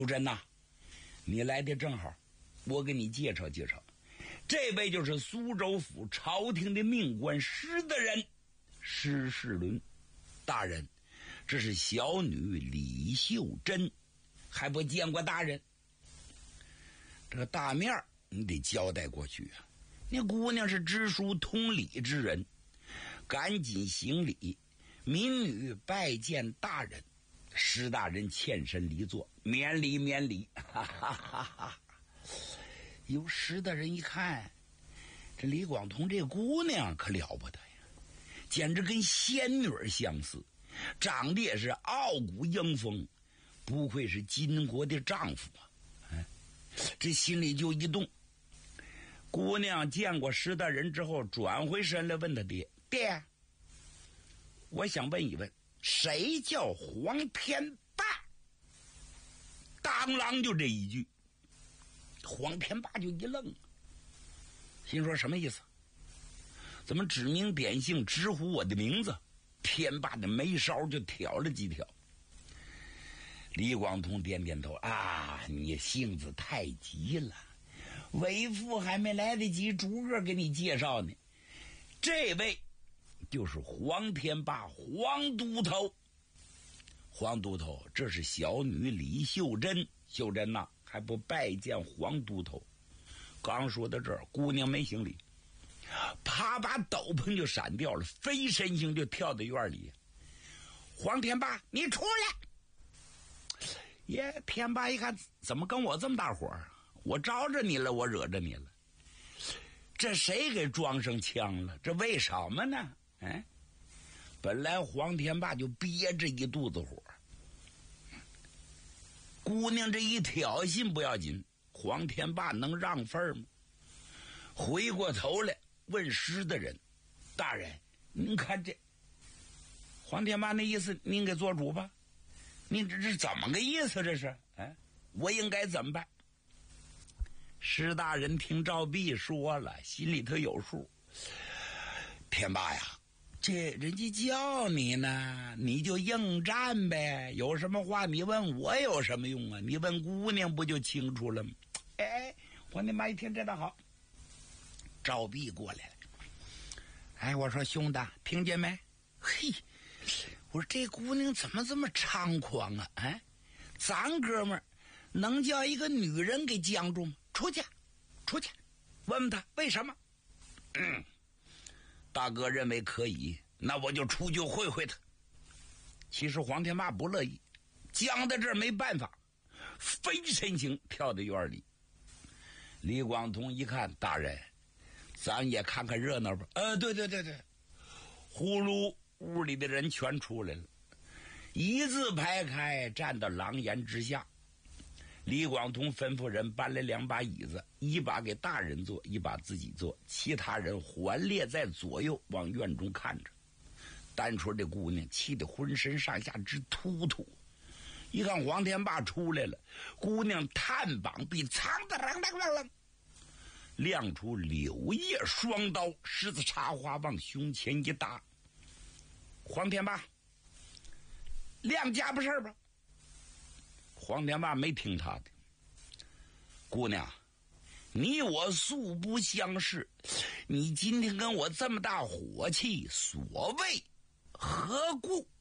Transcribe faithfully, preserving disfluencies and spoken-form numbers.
秀珍呐，你来的正好，我给你介绍介绍，这位就是苏州府朝廷的命官施大人施世伦大人，这是小女李秀珍，还不见过大人。这个大面你得交代过去啊。那姑娘是知书通礼之人，赶紧行礼，民女拜见大人。施大人欠身离座，免礼免礼，哈哈哈哈。有施大人一看，这李广同这姑娘可了不得呀，简直跟仙女相似，长得也是傲骨英风，不愧是金国的丈夫啊！哎，这心里就一动。姑娘见过施大人之后，转回身来问他爹：“爹，我想问一问，谁叫黄天霸？”当啷就这一句，黄天霸就一愣，心说什么意思？怎么指名点姓直呼我的名字？天霸的眉梢就挑了几挑。李广同点点头：“啊，你性子太急了，为父还没来得及逐个给你介绍呢。这位就是黄天霸，黄都头。黄都头，这是小女李秀珍。秀珍呐，还不拜见黄都头。”刚说到这儿，姑娘没行礼，啪把斗篷就闪掉了，飞身形就跳到院里。黄天霸，你出来！耶，天霸一看，怎么跟我这么大伙儿？我招着你了，我惹着你了。这谁给装上枪了？这为什么呢？哎，本来黄天霸就憋着一肚子火，姑娘这一挑衅不要紧，黄天霸能让份吗？回过头来问施大人：“大人，您看这黄天霸那意思，您给做主吧。您这是怎么个意思？这是哎，我应该怎么办？”施大人听赵弼说了，心里头有数。天霸呀，这人家叫你呢，你就应战呗，有什么话你问我有什么用啊？你问姑娘不就清楚了吗？哎，黄天霸一听这倒好。赵弼过来了，哎，我说兄弟，听见没？嘿，我说这姑娘怎么这么猖狂啊？哎，咱哥们儿能叫一个女人给僵住吗？出去，出去，问问他为什么？嗯，大哥认为可以，那我就出去会会他。其实黄天霸不乐意，僵在这儿没办法，飞身形跳到院里。李广同一看，大人，咱也看看热闹吧。呃，对对对对，呼噜，屋里的人全出来了，一字排开，站到廊檐之下。李广同吩咐人搬来两把椅子，一把给大人坐，一把自己坐，其他人环列在左右，往院中看着。单说这姑娘气得浑身上下直突突，一看黄天霸出来了，姑娘探膀臂，苍的啷啷啷啷，亮出柳叶双刀，狮子插花往胸前一搭。黄天霸，亮家不事吧？黄天霸没听他的。姑娘，你我素不相识，你今天跟我这么大火气，所谓何故？